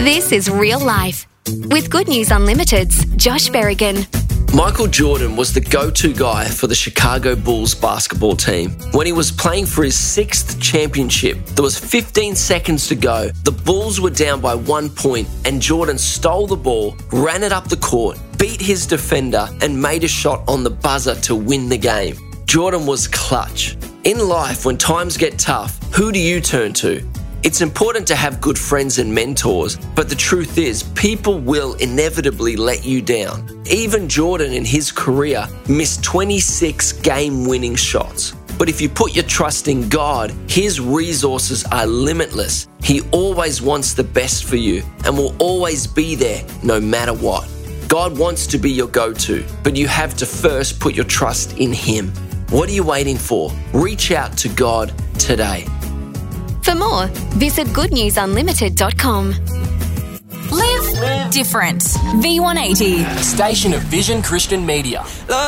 This is Real Life with Good News Unlimited's Josh Berrigan. Michael Jordan was the go-to guy for the Chicago Bulls basketball team. When he was playing for his 6th championship, there was 15 seconds to go. The Bulls were down by 1 point and Jordan stole the ball, ran it up the court, beat his defender and made a shot on the buzzer to win the game. Jordan was clutch. In life, when times get tough, who do you turn to? It's important to have good friends and mentors, but the truth is, people will inevitably let you down. Even Jordan in his career missed 26 game-winning shots. But if you put your trust in God, His resources are limitless. He always wants the best for you and will always be there no matter what. God wants to be your go-to, but you have to first put your trust in Him. What are you waiting for? Reach out to God today. For more, visit goodnewsunlimited.com. Live different. V180. Station of Vision Christian Media.